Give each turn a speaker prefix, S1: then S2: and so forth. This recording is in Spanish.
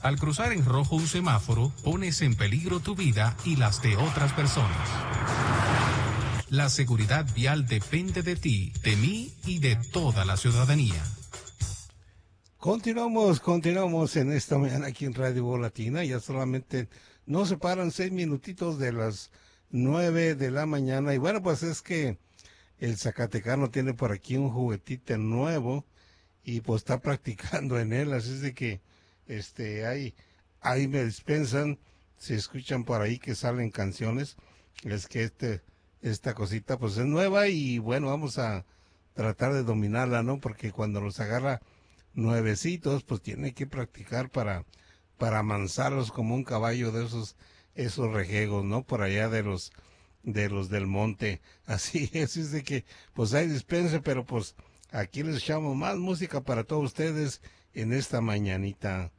S1: Al cruzar en rojo un semáforo, pones en peligro tu vida y las de otras personas. La seguridad vial depende de ti, de mí y de toda la ciudadanía.
S2: Continuamos en esta mañana aquí en Radio Voz Latina. Ya solamente nos separan 6 minutitos de las 9 de la mañana. Y bueno, pues es que el Zacatecano tiene por aquí un juguetito nuevo y pues está practicando en él. Así es de que ahí me dispensan, se escuchan por ahí que salen canciones. Es que esta cosita pues es nueva y bueno, vamos a tratar de dominarla, ¿no? Porque cuando los agarra nuevecitos, pues tiene que practicar para amansarlos como un caballo de esos rejegos, ¿no? Por allá de los del monte. Así es de que, pues hay dispense, pero pues aquí les echamos más música para todos ustedes en esta mañanita.